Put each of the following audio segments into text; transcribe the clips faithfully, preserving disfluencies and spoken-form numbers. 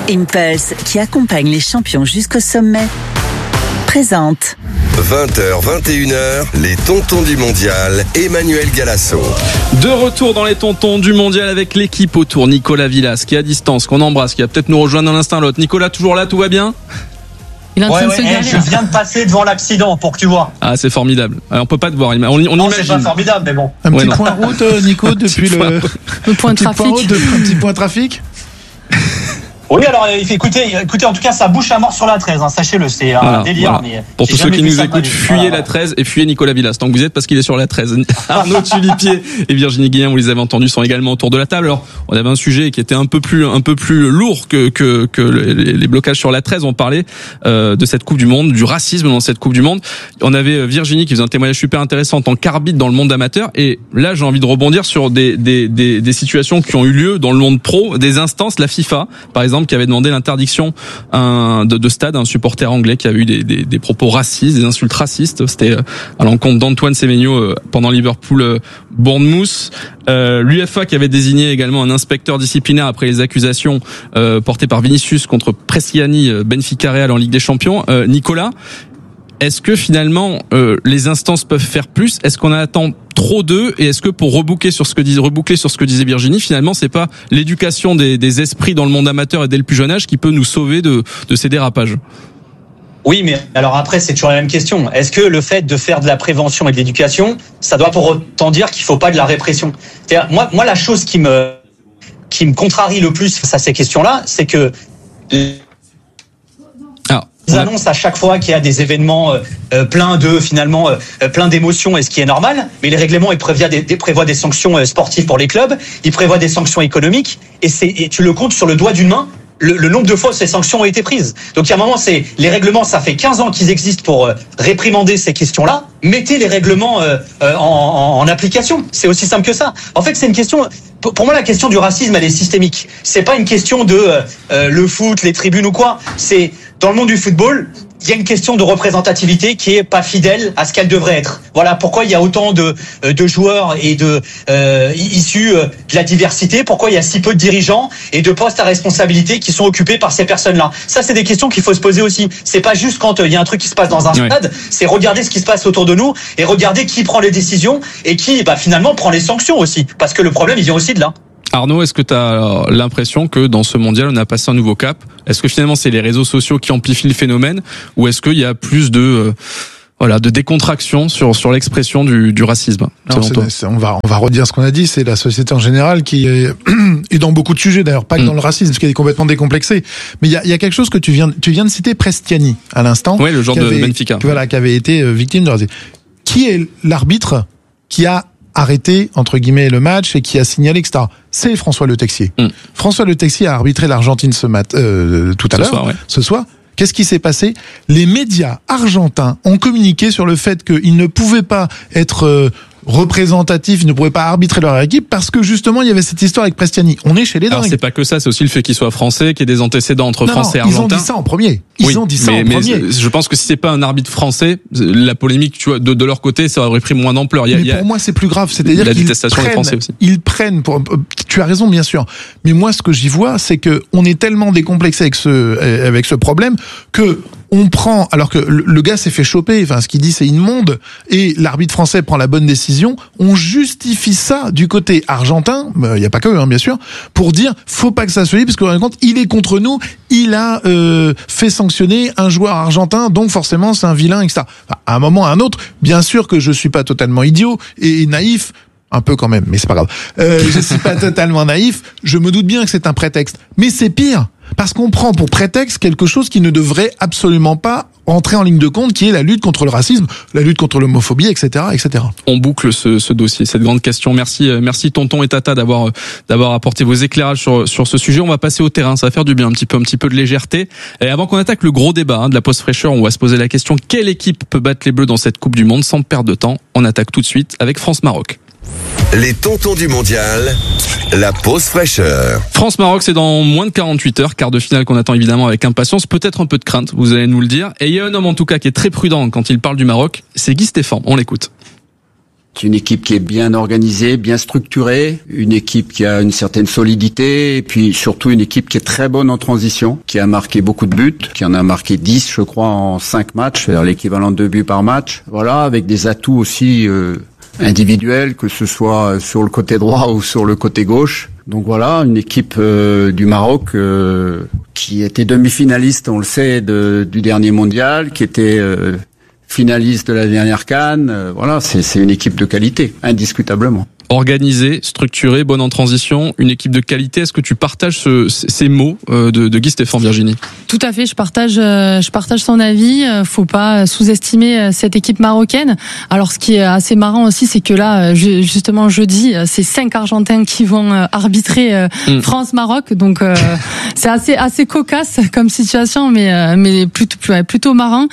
Impulse, qui accompagne les champions jusqu'au sommet, présente. vingt heures, vingt et une heures, les tontons du mondial, Emmanuel Galasso. De retour dans les tontons du mondial avec l'équipe autour, Nicolas Villas, qui est à distance, qu'on embrasse, qui va peut-être nous rejoindre d'un instant à l'autre. Nicolas, toujours là, tout va bien ? Il est en train ouais, de ouais, se garer, je viens de passer devant l'accident pour que tu vois. Ah, c'est formidable. Alors, on peut pas te voir, on, on non, imagine. c'est pas formidable, mais bon. Un Ouais, petit non. point route, Nico, depuis Petit le, le point un de petit point trafic. route, depuis un petit point trafic. Oui, alors écoutez, écoutez, en tout cas, ça bouche à mort sur la treize, hein, sachez-le, c'est un Voilà, délire. voilà. Mais Pour j'ai tous ceux jamais qui vu nous ça de ma écoutent, vie. fuyez Voilà. la treize et fuyez Nicolas Villas. Tant que vous êtes, parce qu'il est sur la treize. Arnaud Tulipier et Virginie Guillen, vous les avez entendus, sont également autour de la table. Alors, on avait un sujet qui était un peu plus, un peu plus lourd que, que, que les, les blocages sur la treize. On parlait euh, de cette Coupe du Monde, du racisme dans cette Coupe du Monde. On avait Virginie qui faisait un témoignage super intéressant en tant qu'arbitre dans le monde amateur. Et là, j'ai envie de rebondir sur des, des, des, des situations qui ont eu lieu dans le monde pro, des instances, la FIFA, par exemple, qui avait demandé l'interdiction un, de, de stade à un supporter anglais qui avait eu des, des, des propos racistes, des insultes racistes. C'était à l'encontre d'Antoine Semenyo pendant Liverpool-Bournemouth. Euh, L'U F A qui avait désigné également un inspecteur disciplinaire après les accusations euh, portées par Vinicius contre Bresciani, Benfica Real en Ligue des Champions. Euh, Nicolas, est-ce que finalement euh, les instances peuvent faire plus ? Est-ce qu'on attend trop d'eux ? Et est-ce que pour reboucler sur ce que disait, reboucler sur ce que disait Virginie, finalement c'est pas l'éducation des, des esprits dans le monde amateur et dès le plus jeune âge qui peut nous sauver de, de ces dérapages ? Oui, mais alors après, c'est toujours la même question. Est-ce que le fait de faire de la prévention et de l'éducation, ça doit pour autant dire qu'il faut pas de la répression ? C'est-à-dire, moi, moi, la chose qui me, qui me contrarie le plus face à ces questions-là, c'est que Alors, ils annoncent à chaque fois qu'il y a des événements euh, pleins de finalement euh, plein d'émotions, et ce qui est normal. Mais les règlements, ils prévoient des, des prévoient des sanctions euh, sportives pour les clubs, ils prévoient des sanctions économiques, et c'est et tu le comptes sur le doigt d'une main. Le, le nombre de fois où ces sanctions ont été prises. Donc il y a un moment, c'est les règlements, ça fait quinze ans qu'ils existent pour euh, réprimander ces questions-là. Mettez les règlements euh, euh, en, en, en application. C'est aussi simple que ça. En fait, c'est une question. Pour, pour moi, la question du racisme, elle est systémique. C'est pas une question de euh, euh, le foot, les tribunes ou quoi. C'est dans le monde du football. Il y a une question de représentativité qui est pas fidèle à ce qu'elle devrait être. Voilà pourquoi il y a autant de de joueurs et de euh, issus de la diversité. Pourquoi il y a si peu de dirigeants et de postes à responsabilité qui sont occupés par ces personnes-là. Ça, c'est des questions qu'il faut se poser aussi. C'est pas juste quand il y a un truc qui se passe dans un stade. Ouais. C'est regarder ce qui se passe autour de nous et regarder qui prend les décisions et qui, bah, finalement, prend les sanctions aussi. Parce que le problème, il vient aussi de là. Arnaud, est-ce que tu as l'impression que dans ce mondial, on a passé un nouveau cap ? Est-ce que finalement, c'est les réseaux sociaux qui amplifient le phénomène, ou est-ce qu'il y a plus de euh, voilà de décontraction sur sur l'expression du, du racisme ? Non, c'est, c'est, on va on va redire ce qu'on a dit. C'est la société en général qui est, est dans beaucoup de sujets, d'ailleurs pas que mmh. dans le racisme, parce qu'elle est complètement décomplexée. Mais il y a il y a quelque chose que tu viens tu viens de citer, Bresciani à l'instant. Oui, le genre de avait, Benfica. Voilà, qui avait été victime de racisme. Qui est l'arbitre qui a arrêté, entre guillemets, le match et qui a signalé, et cetera. C'est François Le Texier. Mm. François Le Texier a arbitré l'Argentine ce mat, euh, tout à ce l'heure, soir, ouais. ce soir. Qu'est-ce qui s'est passé ? Les médias argentins ont communiqué sur le fait qu'ils ne pouvaient pas être euh, représentatifs, ils ne pouvaient pas arbitrer leur équipe parce que justement il y avait cette histoire avec Bresciani. On est chez les dingues. Alors c'est pas que ça, c'est aussi le fait qu'il soit français, qu'il y ait des antécédents entre non, français non, et argentins. Ils ont dit ça en premier. Ils oui, ont dit ça mais, en mais premier. Je pense que si c'est pas un arbitre français, la polémique, tu vois, de, de leur côté, ça aurait pris moins d'ampleur. Il y a, mais il y a pour moi, c'est plus grave. C'est-à-dire la qu'ils détestation prennent, des Français aussi. Ils prennent. Pour, tu as raison, bien sûr. Mais moi, ce que j'y vois, c'est que on est tellement décomplexé avec ce avec ce problème que on prend, alors que le gars s'est fait choper, enfin, ce qu'il dit, c'est immonde, et l'arbitre français prend la bonne décision, on justifie ça du côté argentin, il euh, n'y a pas que, hein, bien sûr, pour dire, faut pas que ça se lit, parce qu'en compte, il est contre nous, il a euh, fait sanctionner un joueur argentin, donc forcément, c'est un vilain, et cetera. Enfin, à un moment, à un autre, bien sûr que je suis pas totalement idiot et naïf, un peu quand même, mais c'est pas grave. Euh, je suis pas totalement naïf, je me doute bien que c'est un prétexte, mais c'est pire. Parce qu'on prend pour prétexte quelque chose qui ne devrait absolument pas entrer en ligne de compte, qui est la lutte contre le racisme, la lutte contre l'homophobie, et cetera, et cetera. On boucle ce, ce dossier, cette grande question. Merci, merci Tonton et Tata d'avoir d'avoir apporté vos éclairages sur sur ce sujet. On va passer au terrain, ça va faire du bien, un petit peu, un petit peu de légèreté. Et avant qu'on attaque le gros débat hein, de la pause fraîcheur, on va se poser la question quelle équipe peut battre les Bleus dans cette Coupe du Monde sans perdre de temps. On attaque tout de suite avec France-Maroc. Les tontons du mondial, la pause fraîcheur. France-Maroc, c'est dans moins de quarante-huit heures, quart de finale qu'on attend évidemment avec impatience, peut-être un peu de crainte, vous allez nous le dire. Et il y a un homme en tout cas qui est très prudent quand il parle du Maroc, c'est Guy Stéphane, on l'écoute. C'est une équipe qui est bien organisée, bien structurée, une équipe qui a une certaine solidité et puis surtout une équipe qui est très bonne en transition, qui a marqué beaucoup de buts, qui en a marqué dix je crois en cinq matchs, c'est-à-dire l'équivalent de deux buts par match. Voilà, avec des atouts aussi euh, individuels, que ce soit sur le côté droit ou sur le côté gauche. Donc voilà, une équipe euh, du Maroc euh, qui était demi-finaliste, on le sait, de, du dernier mondial, qui était euh, finaliste de la dernière CAN. Euh, voilà, c'est, c'est une équipe de qualité, indiscutablement. Organisée, structurée, bonne en transition, une équipe de qualité. Est-ce que tu partages ce, ces mots de, de Guy Stéphane, Virginie ? Tout à fait, je partage, je partage son avis. Faut pas sous-estimer cette équipe marocaine. Alors, ce qui est assez marrant aussi, c'est que là, justement, jeudi, c'est cinq Argentins qui vont arbitrer mmh. France-Maroc. Donc, euh, c'est assez, assez cocasse comme situation, mais, mais plutôt, plutôt marrant.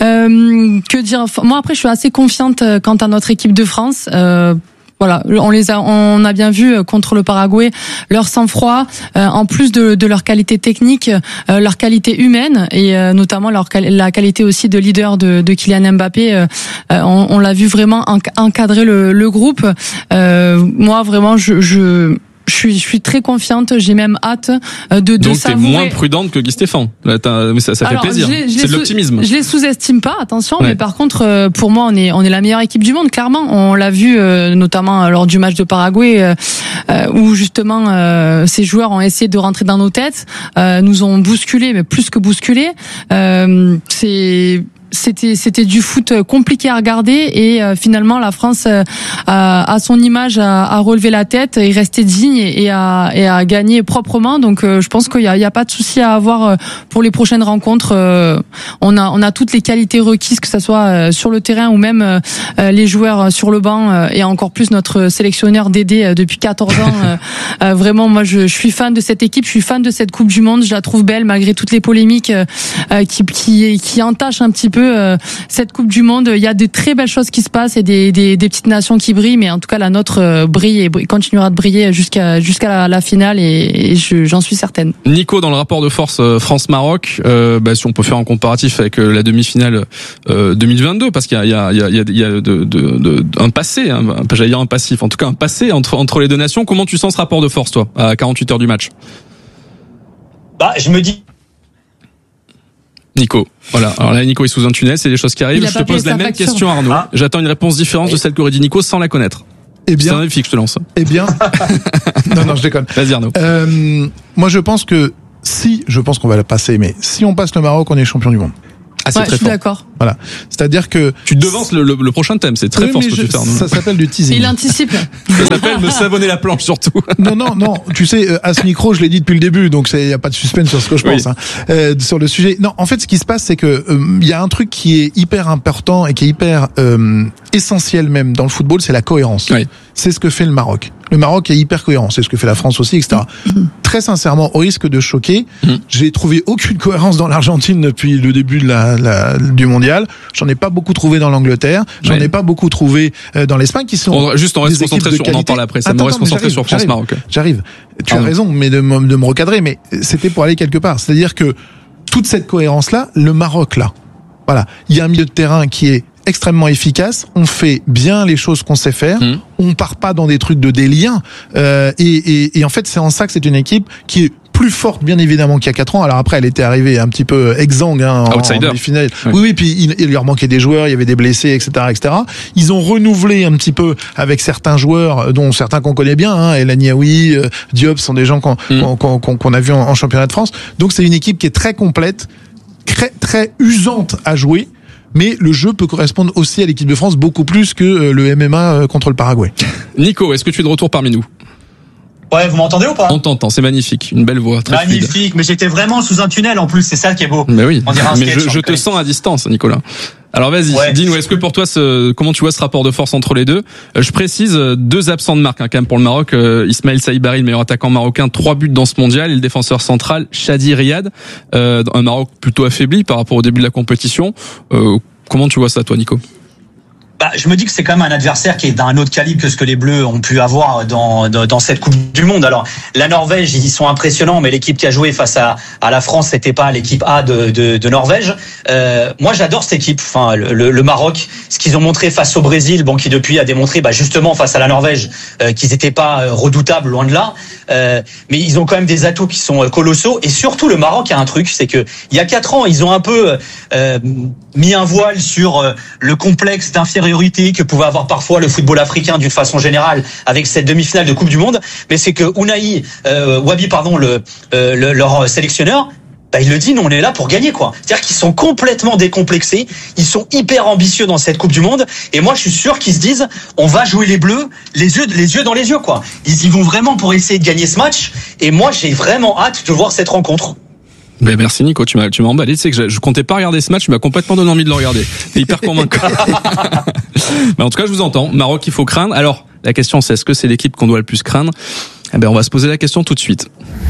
Euh, que dire ? Moi, après, je suis assez confiante quant à notre équipe de France. Euh, Voilà, on les a, on a bien vu contre le Paraguay leur sang-froid, euh, en plus de, de leur qualité technique, euh, leur qualité humaine et euh, notamment leur la qualité aussi de leader de, de Kylian Mbappé. Euh, on, on l'a vu vraiment encadrer le, le groupe. Euh, moi, vraiment, je, je Je suis, je suis très confiante. J'ai même hâte de, de Donc savourer. t'es moins prudente que Guy Stéphane. Là, mais ça, ça Alors, fait plaisir. Je les, je c'est de l'optimisme. Je les sous-estime pas, attention. Ouais. Mais par contre, pour moi, on est, on est la meilleure équipe du monde. Clairement, on l'a vu euh, notamment lors du match de Paraguay, euh, euh, où justement euh, ces joueurs ont essayé de rentrer dans nos têtes, euh, nous ont bousculé, mais plus que bousculé. Euh, c'est C'était c'était du foot compliqué à regarder et euh, finalement la France euh, a, a son image à, à relever la tête et rester digne et, et à et à gagner proprement. Donc euh, je pense qu'il y a il y a pas de souci à avoir euh, pour les prochaines rencontres. Euh, on a on a toutes les qualités requises, que ça soit euh, sur le terrain ou même euh, les joueurs sur le banc euh, et encore plus notre sélectionneur Dédé euh, depuis quatorze ans. Euh, euh, vraiment, moi je, je suis fan de cette équipe, je suis fan de cette Coupe du Monde. Je la trouve belle malgré toutes les polémiques euh, qui qui qui entachent un petit peu cette Coupe du Monde. Il y a de très belles choses qui se passent et des, des, des petites nations qui brillent, mais en tout cas la nôtre brille et brille, continuera de briller jusqu'à jusqu'à la, la finale et, et je, j'en suis certaine. Nico, dans le rapport de force France-Maroc, euh, bah, si on peut faire un comparatif avec la demi-finale euh, deux mille vingt-deux, parce qu'il y a, il y a, il y a, il y a de, de, de, un passé, hein, j'allais dire un passif, en tout cas un passé entre, entre les deux nations. Comment tu sens ce rapport de force, toi, à quarante-huit heures du match ? Bah, je me dis. Nico, voilà. Alors là, Nico est sous un tunnel, c'est des choses qui arrivent. Je te pose la même facture. question, Arnaud. Ah. J'attends une réponse différente oui. de celle qu'aurait dit Nico sans la connaître. Eh bien, c'est un défi que je te lance. Eh bien, non, non, je déconne. Vas-y, Arnaud. Euh, moi, je pense que si, je pense qu'on va la passer, mais si on passe le Maroc, on est champion du monde. Ah, c'est ouais, très je suis fort. d'accord. Voilà. C'est-à-dire que tu devances le, le, le prochain thème. C'est très oui, fort ce que je, tu fais. Arnaud. Ça s'appelle du teasing. Il anticipe. Ça s'appelle me savonner la planche surtout. Non, non, non. Tu sais, à ce micro, je l'ai dit depuis le début, donc il y a pas de suspense sur ce que je pense. Oui. Hein. Euh, sur le sujet. Non, en fait, ce qui se passe, c'est que il euh, y a un truc qui est hyper important et qui est hyper euh, essentiel même dans le football, c'est la cohérence. Oui. C'est ce que fait le Maroc. Le Maroc est hyper cohérent, c'est ce que fait la France aussi, et cetera. Mmh. Très sincèrement, au risque de choquer, mmh. j'ai trouvé aucune cohérence dans l'Argentine depuis le début de la, la du mondial. J'en ai pas beaucoup trouvé dans l'Angleterre. J'en ouais. ai pas beaucoup trouvé dans l'Espagne, qui sont on, juste on reste concentré sur, on en parle après. Ça me reste concentré sur France-Maroc. J'arrive. Tu Pardon. as raison, mais de, me, de me recadrer. Mais c'était pour aller quelque part. C'est-à-dire que toute cette cohérence-là, le Maroc là, voilà, il y a un milieu de terrain qui est extrêmement efficace, on fait bien les choses qu'on sait faire, mmh. on part pas dans des trucs de délire, euh, et, et, et en fait c'est en ça que c'est une équipe qui est plus forte bien évidemment qu'il y a quatre ans. Alors après elle était arrivée un petit peu exsangue hein, en, outsider. en finale. Oui. oui oui puis il, il leur manquait des joueurs, il y avait des blessés, etc etc. Ils ont renouvelé un petit peu avec certains joueurs dont certains qu'on connaît bien, hein, El Aniaoui, euh, Diop sont des gens qu'on mmh. qu'on, qu'on, qu'on a vu en, en championnat de France. Donc c'est une équipe qui est très complète, très, très usante à jouer. Mais le jeu peut correspondre aussi à l'équipe de France beaucoup plus que le M M A contre le Paraguay. Nico, est-ce que tu es de retour parmi nous ? Ouais, vous m'entendez ou pas ? On t'entend, c'est magnifique, une belle voix, très magnifique, fluide. Mais j'étais vraiment sous un tunnel en plus, c'est ça qui est beau. Mais oui, On dirait un mais sketch, je, je te sens à distance, Nicolas. Alors vas-y, ouais. dis-nous, est-ce que pour toi, ce, comment tu vois ce rapport de force entre les deux ? Je précise, deux absents de marque hein, quand même pour le Maroc. Euh, Ismaël Saïbari, le meilleur attaquant marocain, trois buts dans ce mondial, et le défenseur central, Chadi Riyad, euh, un Maroc plutôt affaibli par rapport au début de la compétition. Euh, comment tu vois ça, toi, Nico ? Bah, je me dis que c'est quand même un adversaire qui est d'un autre calibre que ce que les Bleus ont pu avoir dans, dans, dans cette Coupe du Monde. Alors, la Norvège, ils sont impressionnants, mais l'équipe qui a joué face à, à la France, c'était pas l'équipe A de, de, de Norvège. Euh, moi, j'adore cette équipe. Enfin, le, le, le Maroc, ce qu'ils ont montré face au Brésil, bon, qui depuis a démontré, bah, justement, face à la Norvège, euh, qu'ils étaient pas redoutables, loin de là. Euh, mais ils ont quand même des atouts qui sont colossaux. Et surtout, le Maroc a un truc, c'est que il y a quatre ans, ils ont un peu euh, mis un voile sur euh, le complexe d'infériorité que pouvait avoir parfois le football africain d'une façon générale avec cette demi-finale de Coupe du Monde. Mais c'est que Unai euh, Wabi, pardon, le, euh, le leur sélectionneur, bah, il le dit, nous on est là pour gagner, quoi. C'est-à-dire qu'ils sont complètement décomplexés, ils sont hyper ambitieux dans cette Coupe du Monde, et moi je suis sûr qu'ils se disent, on va jouer les Bleus, les yeux, les yeux dans les yeux, quoi. Ils y vont vraiment pour essayer de gagner ce match, et moi j'ai vraiment hâte de voir cette rencontre. Ben merci Nico, tu m'as tu m'as emballé, tu sais que je, je comptais pas regarder ce match, tu m'as complètement donné envie de le regarder. T'es hyper convaincant. Mais en tout cas, je vous entends. Maroc, il faut craindre. Alors, la question c'est est-ce que c'est l'équipe qu'on doit le plus craindre ? Eh ben on va se poser la question tout de suite.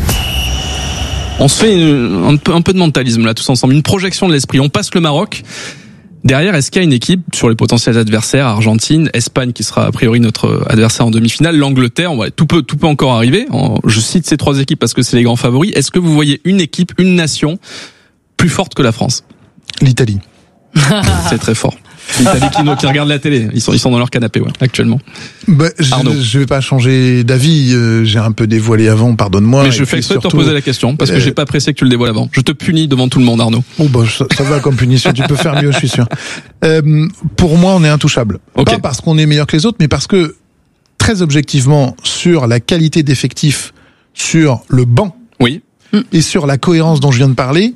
On se fait une, un peu un peu de mentalisme là tous ensemble, une projection de l'esprit. On passe le Maroc. Derrière, est-ce qu'il y a une équipe sur les potentiels adversaires, Argentine, Espagne qui sera a priori notre adversaire en demi-finale, l'Angleterre, on va, tout peut tout peut encore arriver. Je cite ces trois équipes parce que c'est les grands favoris. Est-ce que vous voyez une équipe, une nation plus forte que la France ? L'Italie. C'est très fort. L'Italie qui, qui regarde la télé, ils sont ils sont dans leur canapé ouais, actuellement. Bah, je, je vais pas changer d'avis, euh, j'ai un peu dévoilé avant, pardonne-moi. Mais je fais exprès de te poser la question parce que euh, j'ai pas pressé que tu le dévoiles avant. Je te punis devant tout le monde, Arnaud. Oh bah ça, ça va comme punition, tu peux faire mieux, je suis sûr. Euh, pour moi, on est intouchable. Okay. Pas parce qu'on est meilleur que les autres, mais parce que très objectivement sur la qualité d'effectif, sur le banc, oui, et sur la cohérence dont je viens de parler,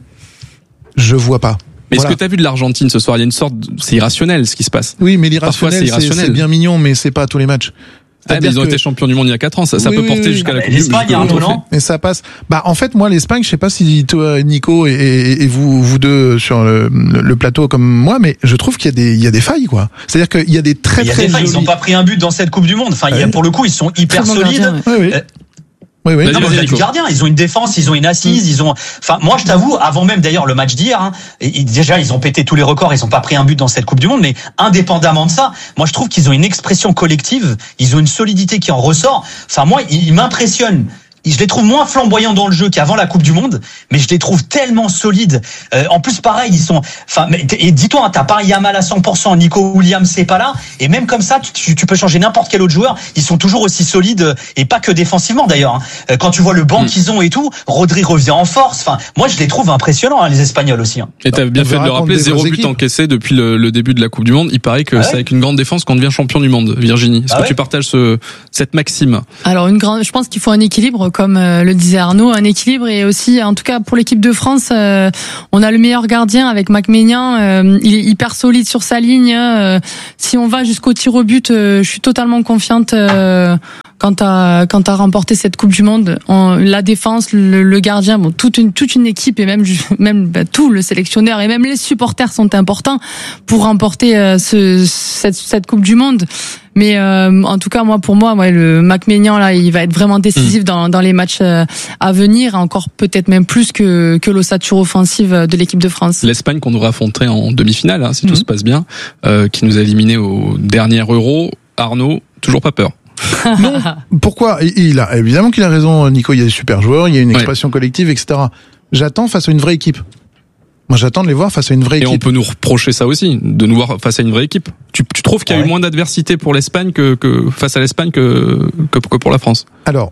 je vois pas. Mais voilà. Est-ce que t'as vu de l'Argentine ce soir ? Il y a une sorte, de... c'est irrationnel ce qui se passe. Oui, mais l'irrationnel, c'est, c'est, c'est bien mignon, mais c'est pas à tous les matchs. Ah, mais ils ont que... été champions du monde il y a quatre ans, ça, ça oui, peut porter oui, jusqu'à oui. la Coupe du Monde. L'Espagne, un tournant. Et ça passe. Bah, en fait, moi, l'Espagne, je sais pas si toi, Nico, et, et, et vous, vous deux sur le, le plateau comme moi, mais je trouve qu'il y a des, il y a des failles, quoi. C'est-à-dire qu'il y a des très, il y a très des failles. jolis... Ils ont pas pris un but dans cette Coupe du Monde. Enfin, il y a, pour le coup, ils sont hyper solides. Gardien, oui, oui. Euh, Oui, oui. Non, mais il y a du gardien, ils ont une défense, ils ont une assise, mmh. ils ont. Enfin, moi, je t'avoue, avant même d'ailleurs le match d'hier, hein, et, et déjà ils ont pété tous les records, ils ont pas pris un but dans cette Coupe du Monde, mais indépendamment de ça, moi je trouve qu'ils ont une expression collective, ils ont une solidité qui en ressort. Enfin, moi, ils, ils m'impressionnent. Je les trouve moins flamboyants dans le jeu qu'avant la Coupe du Monde, mais je les trouve tellement solides. Euh, en plus, pareil, ils sont. Enfin, et dis-toi, hein, t'as pas un Yamal à cent pour cent, Nico Williams c'est pas là, et même comme ça, tu, tu peux changer n'importe quel autre joueur. Ils sont toujours aussi solides, et pas que défensivement d'ailleurs. Hein. Quand tu vois le banc mmh. qu'ils ont et tout, Rodri revient en force. Enfin, moi, je les trouve impressionnants, hein, les Espagnols aussi. Hein. Et t'as bien On fait de le rappeler, zéro but équipes. encaissé depuis le, le début de la Coupe du Monde. Il paraît que ah ouais c'est avec une grande défense qu'on devient champion du monde. Virginie, est-ce ah que ouais tu partages ce, cette maxime ? Alors, une grande. Je pense qu'il faut un équilibre, comme euh, le disait Arnaud, un équilibre, et aussi, en tout cas pour l'équipe de France, euh, on a le meilleur gardien avec Mac-Ménian, euh, il est hyper solide sur sa ligne. Euh, si on va jusqu'au tir au but, euh, je suis totalement confiante euh, quant à quant à remporter cette Coupe du Monde. On, la défense, le, le gardien, bon, toute une toute une équipe et même même bah, tout le sélectionneur et même les supporters sont importants pour remporter euh, ce cette cette Coupe du Monde. Mais euh, en tout cas, moi, pour moi, ouais, le Mac-Ménian là, il va être vraiment décisif mmh. dans dans les matchs euh, à venir, encore peut-être même plus que que l'ossature offensive de l'équipe de France. L'Espagne qu'on devrait affronter en demi-finale, hein, si mmh. tout se passe bien, euh, qui nous a éliminés au dernier Euro. Arnaud, toujours pas peur. Non, pourquoi ? Il a évidemment qu'il a raison, Nico. Il y a des super joueurs, il y a une expression ouais. collective, et cetera. J'attends face à une vraie équipe. Moi, j'attends de les voir face à une vraie et équipe. Et on peut nous reprocher ça aussi, de nous voir face à une vraie équipe. Tu, tu trouves qu'il y a ouais. eu moins d'adversité pour l'Espagne que, que face à l'Espagne que, que, que pour la France ? Alors,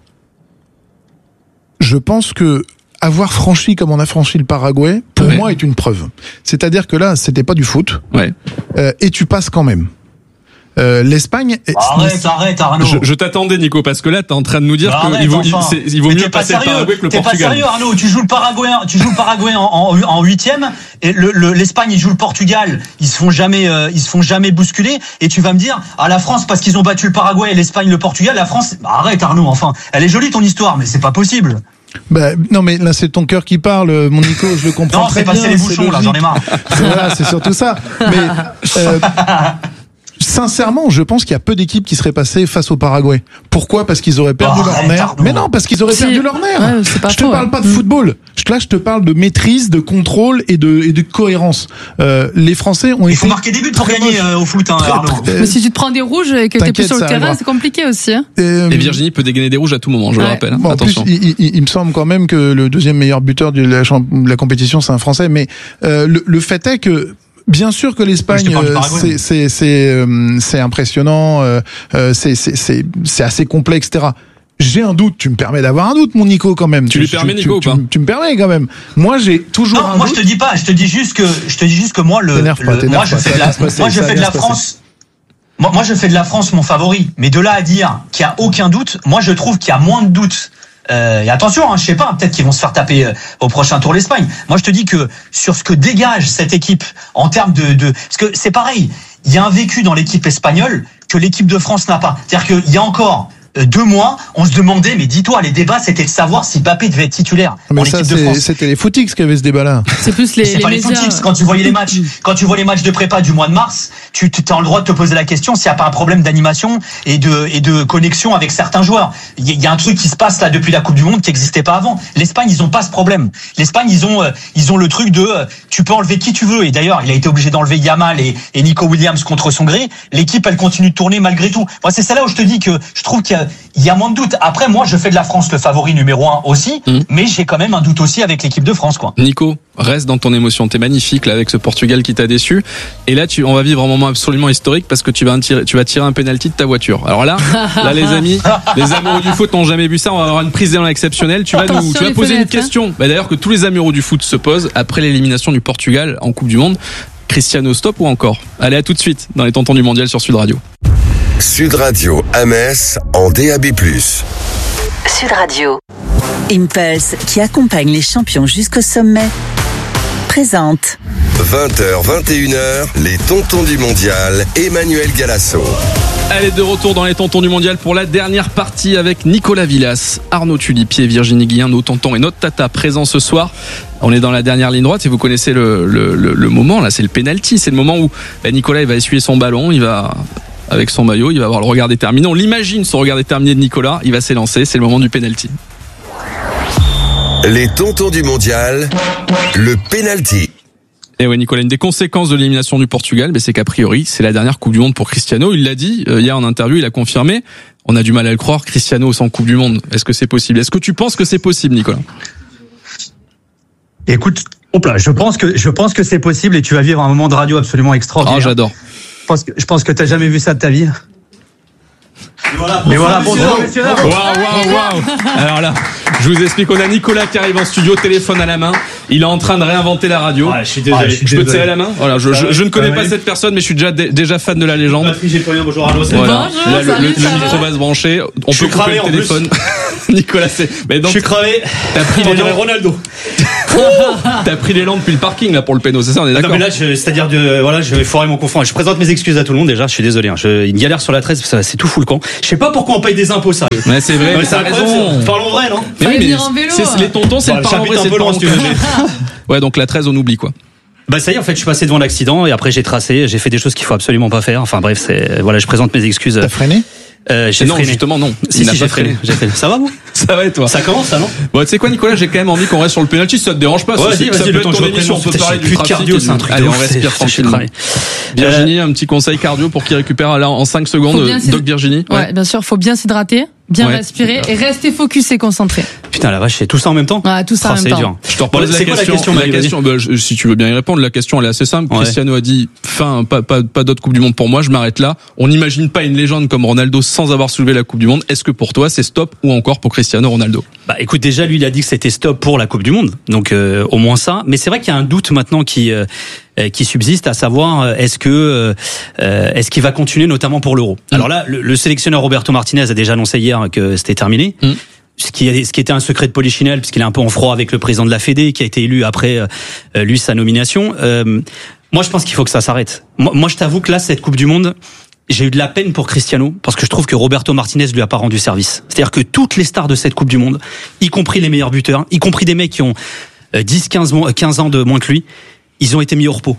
je pense que avoir franchi comme on a franchi le Paraguay, pour ouais. moi, est une preuve. C'est-à-dire que là, c'était pas du foot. Ouais. Euh, et tu passes quand même. Euh, L'Espagne. Arrête, arrête, Arnaud. Je, je t'attendais, Nico, parce que là, t'es en train de nous dire bah qu'il vaut, enfin. il, il vaut mieux passer le Paraguay que le t'es Portugal. T'es pas sérieux, Arnaud. Tu joues le Paraguay, tu joues le Paraguay en, en, en huitième, et le, le, l'Espagne, ils jouent le Portugal. Ils se font jamais, euh, ils se font jamais bousculer. Et tu vas me dire, ah, la France, parce qu'ils ont battu le Paraguay et l'Espagne, le Portugal, la France, bah, arrête, Arnaud, enfin. Elle est jolie, ton histoire, mais c'est pas possible. Bah, non, mais là, c'est ton cœur qui parle, mon Nico, je le comprends non, très bien. Non, c'est passer les bouchons, là, j'en ai marre. Voilà, c'est surtout ça. Mais, euh, sincèrement, je pense qu'il y a peu d'équipes qui seraient passées face au Paraguay. Pourquoi ? Parce qu'ils auraient perdu Oh, leur arrête, nerf. pardon. Mais non, parce qu'ils auraient Si. perdu leur nerf. Ouais, c'est pas je te faux, parle ouais. pas de football. Je- Là, je te parle de maîtrise, de contrôle et de, et de cohérence. Euh, les Français ont Il été faut marquer des buts pour très gagner moches. euh, au foot, hein, Très, Arnaud. très- Mais si tu te prends des rouges et que t'es T'inquiète, plus sur le ça terrain, arrivera. c'est compliqué aussi. Hein. Euh, Et Virginie peut dégainer des rouges à tout moment, je le Ouais. rappelle. hein. Bon, en Attention. plus, il, il- il me semble quand même que le deuxième meilleur buteur de la, champ- de la compétition, c'est un Français. Mais euh, le, le fait est que, bien sûr que l'Espagne, Je te parle du euh, Paraguay. c'est c'est c'est euh, c'est impressionnant, euh, euh, c'est c'est c'est c'est assez complet, et cetera. J'ai un doute. Tu me permets d'avoir un doute, mon Nico, quand même. Tu lui permets, Nico, tu, ou pas tu, tu me permets quand même. Moi, j'ai toujours Non, un moi doute. je te dis pas, je te dis juste que je te dis juste que moi le, T'énerve pas, le- t'énerve moi je pas, fais ça de va la bien se passer, moi je ça va fais de bien la se passer. France. Moi, moi je fais de la France mon favori, mais de là à dire qu'il y a aucun doute, moi je trouve qu'il y a moins de doutes. Euh, et attention, hein, je sais pas, peut-être qu'ils vont se faire taper euh, au prochain tour l'Espagne. Moi je te dis que sur ce que dégage cette équipe en termes de, de parce que c'est pareil, il y a un vécu dans l'équipe espagnole que l'équipe de France n'a pas. C'est-à-dire qu'il y a encore euh, deux mois, on se demandait, mais dis-toi, les débats c'était de savoir si Mbappé devait être titulaire Mais en ça, équipe de c'est- France. c'était les footix qui avaient ce débat-là. C'est plus les, C'est les pas les médias. footix. Quand tu voyais les matchs, quand tu vois les matchs de prépa du mois de mars, tu as le droit de te poser la question s'il n'y a pas un problème d'animation et de et de connexion avec certains joueurs. Il y, a- il y a un truc qui se passe là depuis la Coupe du Monde qui n'existait pas avant. L'Espagne, ils ont pas ce problème. L'Espagne, ils ont euh, ils ont le truc de euh, tu peux enlever qui tu veux. Et d'ailleurs, il a été obligé d'enlever Yamal et, et Nico Williams contre son gré. L'équipe, elle continue de tourner malgré tout. Moi, c'est ça là où je te dis que je trouve qu'il y a, il y a moins de doute. Après, moi, je fais de la France le favori numéro un aussi, Mmh. mais j'ai quand même un doute aussi avec l'équipe de France, quoi. Nico, reste dans ton émotion. T'es magnifique là avec ce Portugal qui t'a déçu. Et là, tu, on va vivre un moment absolument historique parce que tu vas tirer, tu vas tirer un penalty de ta voiture. Alors là, là les amis, les amoureux du foot n'ont jamais vu ça. On va avoir une prise d'élan exceptionnelle. Tu vas nous, Attention tu vas les poser une fenêtres, hein. question. Bah, d'ailleurs que tous les amoureux du foot se posent après l'élimination du Portugal en Coupe du Monde. Cristiano, stop ou encore? Allez, à tout de suite dans les Tontons du Mondial sur Sud Radio. Sud Radio à Metz en D A B plus. Sud Radio. Impulse, qui accompagne les champions jusqu'au sommet, présente vingt heures, vingt et une heures, les Tontons du Mondial, Emmanuel Galasso. Allez, de retour dans les Tontons du Mondial pour la dernière partie avec Nicolas Villas, Arnaud Tulipier, Virginie Guillen, nos tontons et notre tata présents ce soir. On est dans la dernière ligne droite et vous connaissez le, le, le, le moment, là, c'est le penalty. C'est le moment où bah, Nicolas il va essuyer son ballon, il va, avec son maillot, il va avoir le regard déterminé. On l'imagine, son regard déterminé de Nicolas, il va s'élancer, c'est le moment du penalty. Les Tontons du Mondial, le penalty. Et ouais, Nicolas, une des conséquences de l'élimination du Portugal, bah, c'est qu'a priori, c'est la dernière Coupe du Monde pour Cristiano. Il l'a dit euh, hier en interview, il a confirmé. On a du mal à le croire, Cristiano sans Coupe du Monde. Est-ce que c'est possible? Est-ce que tu penses que c'est possible, Nicolas? Écoute, hop là, je pense que je pense que c'est possible et tu vas vivre un moment de radio absolument extraordinaire. Ah, j'adore. Je pense que je pense que t'as jamais vu ça de ta vie. Mais voilà, bonjour messieurs. Waouh, waouh, waouh. Alors là, je vous explique, on a Nicolas qui arrive en studio, téléphone à la main. Il est en train de réinventer la radio. Ah, je suis désolé. Ah, je suis Je peux te désolé. serrer la main? Voilà, je, je, je ne connais pas cette personne, mais je suis déjà, déjà fan de la légende. Patrick, j'ai plus rien. Bonjour, allô, c'est Voilà. Bonjour, Là, le, salut, le- le ça va micro va se brancher. On Je peut suis couper cramé, le en téléphone. Nicolas, c'est. Mais Je donc, suis cramé. t'as pris On dirait l'élan. Ronaldo. T'as pris l'élan depuis le parking là pour le péno, c'est ça? On est Non d'accord? mais là, je- c'est-à-dire de voilà, je vais foirer mon confort. Je présente mes excuses à tout le monde déjà. Je suis désolé. Hein. Je, une galère sur la treize, ça, c'est tout fou le camp. Je sais pas pourquoi on paye des impôts, ça. Ouais, c'est vrai. Ouais, mais c'est t'as incroyable, raison. c'est- Parlons vrai, non Mais Fallait oui, venir en vélo, c'est- hein. les tontons, c'est Bah, le parent j'habite vrai, un c'est peu le loin, parent si tu veux, mais- Ouais, donc la treize, on oublie quoi. Bah ça y est, en fait, je suis passé devant l'accident et après j'ai tracé. J'ai fait des choses qu'il faut absolument pas faire. Enfin bref, c'est voilà, je présente mes excuses. T'as freiné? Euh, j'ai Non, freiné. justement, non. Si, Il n'a si, pas j'ai freiné. J'ai freiné. Ça va vous? Ça va et toi? Ça commence, ça non? Bon, tu sais quoi, Nicolas, j'ai quand même envie qu'on reste sur le penalty, si ça te dérange pas. Ouais, ça, vas-y, ça vas-y, peut le être temps que ton je émission, on reprenne peut mon- parler Putain, du j'ai plus de trafic cardio, et c'est du- un truc de Allez, on ouf, respire c'est- je suis tranquillement. cramé. Virginie, un petit conseil cardio pour qu'il récupère là en cinq secondes. Faut bien s'y- Doc Virginie. Ouais, bien sûr, faut bien s'hydrater, bien Ouais. respirer et rester focus et concentré. Putain la vache, c'est tout ça en même temps. Ouais, tout ça en Oh, même c'est temps. dur. Je te repose Bon, la c'est quoi question. la question, La Marie, vas-y. question, bah, je- si tu veux bien y répondre, la question elle est assez simple. Ouais. Cristiano a dit fin, pas, pas, pas d'autre Coupe du Monde pour moi, je m'arrête là. On n'imagine pas une légende comme Ronaldo sans avoir soulevé la Coupe du Monde. Est-ce que pour toi c'est stop ou encore pour Cristiano Ronaldo? Bah écoute, déjà lui il a dit que c'était stop pour la Coupe du Monde, donc euh, au moins ça. Mais c'est vrai qu'il y a un doute maintenant qui euh, euh, qui subsiste, à savoir euh, est-ce que euh, euh, est-ce qu'il va continuer notamment pour l'Euro. Mm. Alors là, le, le sélectionneur Roberto Martinez a déjà annoncé hier que c'était terminé. Mm. Ce qui, est- ce qui était un secret de polichinelle, puisqu'il est un peu en froid avec le président de la Fédé, qui a été élu après euh, lui sa nomination. Euh, moi, je pense qu'il faut que ça s'arrête. Moi, moi, je t'avoue que là, cette Coupe du Monde, j'ai eu de la peine pour Cristiano, parce que je trouve que Roberto Martinez lui a pas rendu service. C'est-à-dire que toutes les stars de cette Coupe du Monde, y compris les meilleurs buteurs, y compris des mecs qui ont euh, dix, quinze, mo- quinze ans de moins que lui, ils ont été mis au repos.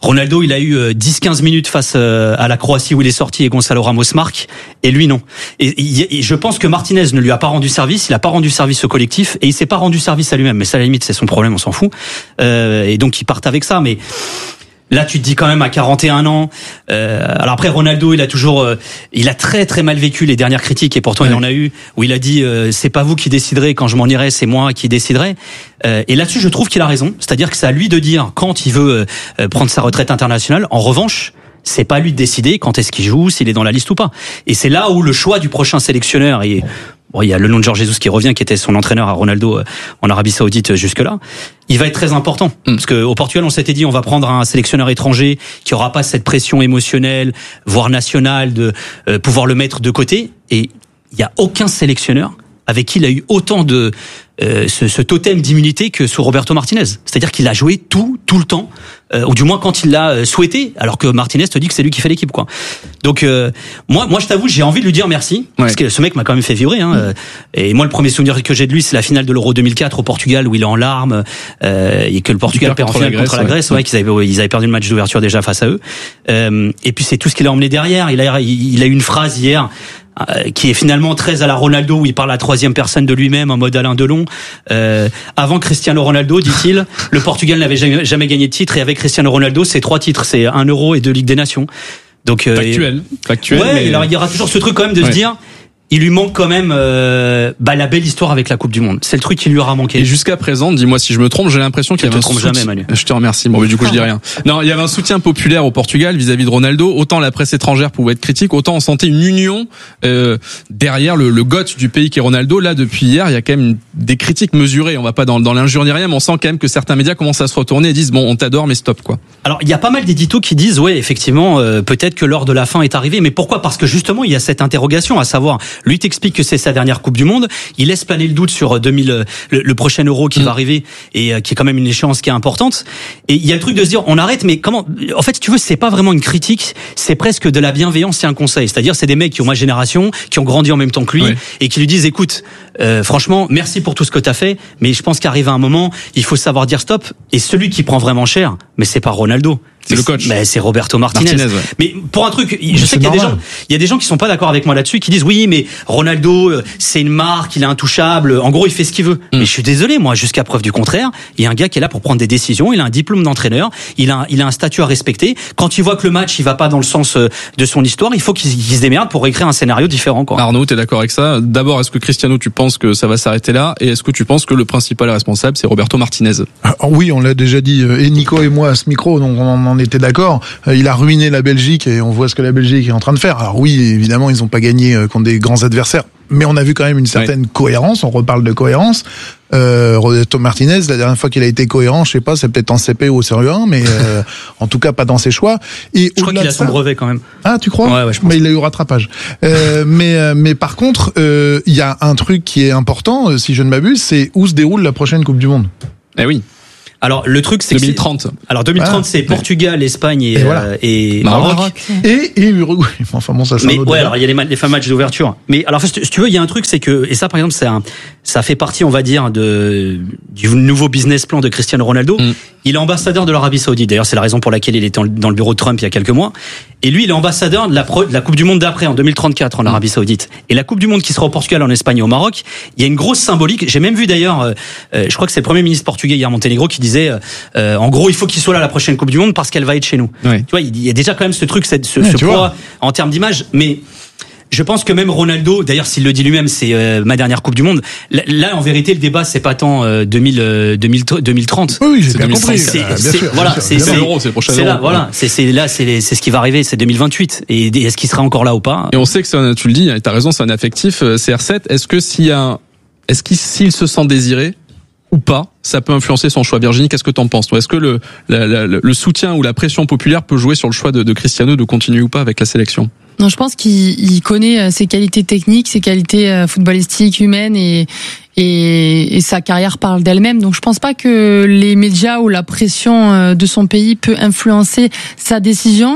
Ronaldo, il a eu dix quinze minutes face à la Croatie où il est sorti et Gonzalo Ramos marque, et lui non. Et, et je pense que Martinez ne lui a pas rendu service, il a pas rendu service au collectif, et il s'est pas rendu service à lui-même. Mais ça, à la limite, c'est son problème, on s'en fout. Euh, et donc, ils partent avec ça, mais... Là, tu te dis quand même à quarante et un ans. Euh, alors après, Ronaldo, il a toujours, euh, il a très très mal vécu les dernières critiques, et pourtant ouais. il en a eu où il a dit euh, c'est pas vous qui déciderez quand je m'en irai, c'est moi qui déciderai. Euh, et là-dessus, je trouve qu'il a raison. C'est-à-dire que c'est à lui de dire quand il veut euh, prendre sa retraite internationale. En revanche, c'est pas à lui de décider quand est-ce qu'il joue, s'il est dans la liste ou pas. Et c'est là où le choix du prochain sélectionneur est... Bon, il y a le nom de Jorge Jesus qui revient, qui était son entraîneur à Ronaldo en Arabie Saoudite jusque-là. Il va être très important. Mm. Parce qu'au Portugal, on s'était dit, on va prendre un sélectionneur étranger qui aura pas cette pression émotionnelle, voire nationale, de euh, pouvoir le mettre de côté. Et il y a aucun sélectionneur avec qui il a eu autant de euh, ce, ce totem d'immunité que sous Roberto Martinez. C'est-à-dire qu'il a joué tout, tout le temps, euh, ou du moins quand il l'a souhaité, alors que Martinez te dit que c'est lui qui fait l'équipe, quoi. Donc euh, moi, moi, je t'avoue, j'ai envie de lui dire merci, ouais. parce que ce mec m'a quand même fait vibrer. Hein, mmh. Et moi, le premier souvenir que j'ai de lui, c'est la finale de l'Euro deux mille quatre au Portugal, où il est en larmes euh, et que le Portugal perd en finale contre la Grèce, ouais, ouais, qu'ils avaient, ils avaient perdu le match d'ouverture déjà face à eux. Euh, et puis c'est tout ce qu'il a emmené derrière. Il a, il, il a eu une phrase hier. Qui est finalement très à la Ronaldo, où il parle à la troisième personne de lui-même en mode Alain Delon. Euh, avant Cristiano Ronaldo, dit-il, le Portugal n'avait jamais, jamais gagné de titre, et avec Cristiano Ronaldo, c'est trois titres, c'est un euro et deux Ligue des Nations. Donc euh, factuel, factuel. Ouais, mais... alors il y aura toujours ce truc quand même de ouais. se dire. Il lui manque quand même euh, bah, la belle histoire avec la Coupe du Monde. C'est le truc qui lui aura manqué. Et jusqu'à présent, dis-moi si je me trompe, j'ai l'impression qu'il y avait un soutien... jamais, Manu. Je te remercie. Bon, mais du coup, je dis rien. Non, il y avait un soutien populaire au Portugal vis-à-vis de Ronaldo. Autant la presse étrangère pouvait être critique, autant on sentait une union euh, derrière le, le goth du pays qui est Ronaldo. Là, depuis hier, il y a quand même des critiques mesurées. On va pas dans, dans l'injure ni rien, mais on sent quand même que certains médias commencent à se retourner et disent bon, on t'adore, mais stop, quoi. Alors, il y a pas mal d'éditos qui disent ouais, effectivement, euh, peut-être que l'heure de la fin est arrivée. Mais pourquoi ? Parce que justement, il y a cette interrogation, à savoir, lui t'explique que c'est sa dernière Coupe du Monde, il laisse planer le doute sur deux mille le, le prochain Euro qui mmh. va arriver et euh, qui est quand même une échéance qui est importante. Et il y a le truc de se dire on arrête, mais comment ? En fait, si tu veux, c'est pas vraiment une critique, c'est presque de la bienveillance et un conseil. C'est-à-dire, c'est des mecs qui ont ma génération, qui ont grandi en même temps que lui, oui. et qui lui disent écoute, euh, franchement, merci pour tout ce que t'as fait, mais je pense qu'arrive un moment, il faut savoir dire stop. Et celui qui prend vraiment cher, mais c'est pas Ronaldo. C'est le coach. Mais c'est Roberto Martinez. Martinez ouais. Mais pour un truc, je mais sais qu'il y a des gens, il y a des gens qui sont pas d'accord avec moi là-dessus, qui disent oui, mais Ronaldo, c'est une marque, il est intouchable. En gros, il fait ce qu'il veut. Mm. Mais je suis désolé, moi, jusqu'à preuve du contraire, il y a un gars qui est là pour prendre des décisions. Il a un diplôme d'entraîneur. Il a, il a un statut à respecter. Quand il voit que le match, il va pas dans le sens de son histoire, il faut qu'il, qu'il se démerde pour écrire un scénario différent, quoi. Arnaud, t'es d'accord avec ça? D'abord, est-ce que Cristiano, tu penses que ça va s'arrêter là? Et est-ce que tu penses que le principal responsable, c'est Roberto Martinez? Ah, oui, on l'a déjà dit, et Nico et moi à ce micro, donc on en était d'accord. Il a ruiné la Belgique et on voit ce que la Belgique est en train de faire. Alors oui, évidemment, ils n'ont pas gagné contre des grands adversaires, mais on a vu quand même une certaine oui. cohérence. On reparle de cohérence. Euh, Roberto Martinez, la dernière fois qu'il a été cohérent, je sais pas, c'est peut-être en C P ou au Série un, mais euh, en tout cas pas dans ses choix. Et je crois qu'il a son brevet quand même. Ah, tu crois? Ouais, ouais, je pense. Mais il a eu rattrapage. euh, mais mais par contre, il euh, y a un truc qui est important, si je ne m'abuse, c'est où se déroule la prochaine Coupe du Monde. Eh oui. Alors le truc c'est deux mille trente. Que c'est... Alors deux mille trente ah, c'est Portugal, ouais. Espagne et, et, voilà. euh, et Maroc. Maroc. Et, et Uruguay. Enfin bon ça c'est mais un autre ouais débat. alors il y a les, ma- les fameux matchs d'ouverture. Mais alors si tu veux il y a un truc c'est que et ça par exemple c'est un ça fait partie on va dire de du nouveau business plan de Cristiano Ronaldo. Mm. Il est ambassadeur de l'Arabie Saoudite. D'ailleurs c'est la raison pour laquelle il était dans le bureau de Trump il y a quelques mois. Et lui il est ambassadeur de la, pro, de la Coupe du Monde d'après en deux mille trente-quatre en Arabie Saoudite. Et la Coupe du Monde qui sera au Portugal, en Espagne et au Maroc. Il y a une grosse symbolique. J'ai même vu d'ailleurs euh, je crois que c'est le premier ministre portugais hier Montenegro qui disait euh, en gros, il faut qu'il soit là à la prochaine Coupe du Monde parce qu'elle va être chez nous. Oui. Tu vois, il y a déjà quand même ce truc, ce, ce, oui, ce poids vois. En termes d'image. Mais je pense que même Ronaldo, d'ailleurs, s'il le dit lui-même, c'est euh, ma dernière Coupe du Monde. Là, en vérité, le débat, c'est pas tant euh, deux mille, deux mille, deux mille trente. Oui, oui j'ai bien compris. C'est, euh, c'est, sûr, voilà, sûr, c'est, c'est l'euro, c'est le prochain c'est euro. Là, voilà, c'est, c'est là, c'est, les, c'est ce qui va arriver, c'est deux mille vingt-huit. Et, et est-ce qu'il sera encore là ou pas? Et on sait que c'est un, tu le dis, t'as raison, c'est un affectif. C R sept. Est-ce que s'il y a, un, est-ce qu'il s'il se sent désiré ou pas, ça peut influencer son choix. Virginie, qu'est-ce que t'en penses, toi? Est-ce que le, la, la, le soutien ou la pression populaire peut jouer sur le choix de, de Cristiano de continuer ou pas avec la sélection? Non, je pense qu'il il connaît ses qualités techniques, ses qualités footballistiques, humaines et, et, et sa carrière parle d'elle-même. Donc je pense pas que les médias ou la pression de son pays peut influencer sa décision.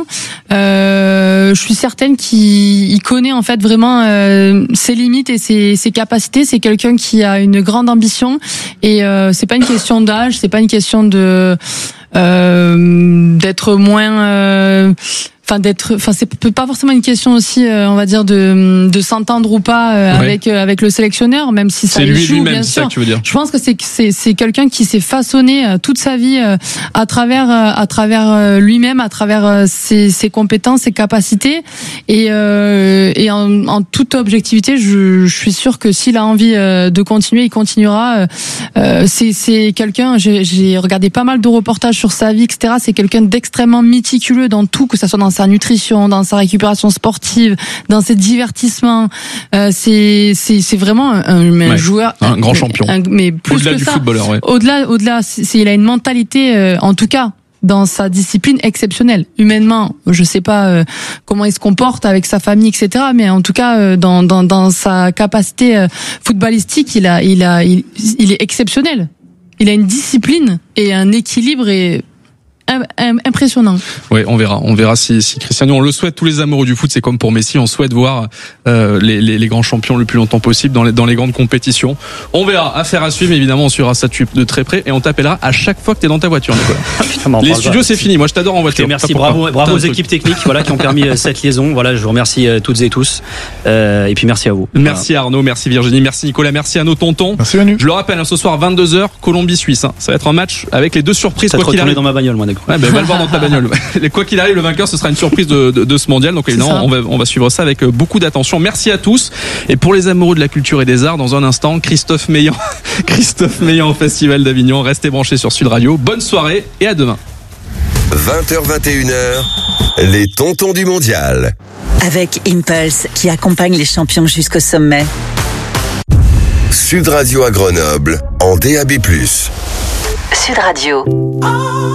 Euh, je suis certaine qu'il il connaît en fait vraiment euh, ses limites et ses, ses capacités. C'est quelqu'un qui a une grande ambition et euh, c'est pas une question d'âge, c'est pas une question de euh, d'être moins euh, enfin d'être enfin c'est pas forcément une question aussi euh, on va dire de de s'entendre ou pas euh, ouais. avec euh, avec le sélectionneur, même si ça c'est lui joue lui-même, bien c'est sûr. ça que tu veux dire. Je pense que c'est c'est c'est quelqu'un qui s'est façonné euh, toute sa vie euh, à travers euh, à travers euh, lui-même, à travers euh, ses ses compétences, ses capacités et euh, et en, en toute objectivité, je je suis sûr que s'il a envie euh, de continuer, il continuera. Euh, c'est c'est quelqu'un, j'ai j'ai regardé pas mal de reportages sur sa vie, et cetera. C'est quelqu'un d'extrêmement méticuleux dans tout, que ça soit dans sa nutrition, dans sa récupération sportive, dans ses divertissements. Euh, c'est c'est c'est vraiment un, un ouais, joueur, un grand champion. Un, mais plus au-delà que du ça, footballeur, ouais. Au-delà, au-delà, c'est, il a une mentalité, euh, en tout cas dans sa discipline, exceptionnelle. Humainement, je sais pas euh, comment il se comporte avec sa famille, et cetera. Mais en tout cas, euh, dans dans dans sa capacité euh, footballistique, il a il a il, il est exceptionnel. Il a une discipline et un équilibre et impressionnant. Oui, on verra. On verra si, si Cristiano, on le souhaite, tous les amoureux du foot, c'est comme pour Messi, on souhaite voir euh, les, les, les grands champions le plus longtemps possible dans les, dans les grandes compétitions. On verra. Affaire à suivre, évidemment, on suivra ça de très près et on t'appellera à chaque fois que t'es dans ta voiture, Nicolas. Les studios, c'est fini. Moi, je t'adore en voiture. Okay, merci, bravo, bravo aux équipes techniques, voilà, qui ont permis cette liaison. Voilà, je vous remercie toutes et tous. Euh, et puis merci à vous. Merci voilà. Arnaud, merci Virginie, merci Nicolas, merci à nos tontons. Merci Manu. Je le rappelle, hein, ce soir vingt-deux heures, Colombie-Suisse. Hein. Ça va être un match avec les deux surprises. Ça va retourner dans ma bagnole, moi, d'accord. Ouais, ben, va le voir dans ta bagnole. Quoi qu'il arrive, le vainqueur, ce sera une surprise de, de, de ce mondial. Donc évidemment, on va, on va suivre ça avec beaucoup d'attention. Merci à tous. Et pour les amoureux de la culture et des arts, dans un instant, Christophe Meillan, Christophe Meillan au Festival d'Avignon. Restez branchés sur Sud Radio. Bonne soirée et à demain. vingt heures vingt et une heures, les tontons du mondial. Avec Impulse, qui accompagne les champions jusqu'au sommet. Sud Radio à Grenoble, en D A B plus. Sud Radio.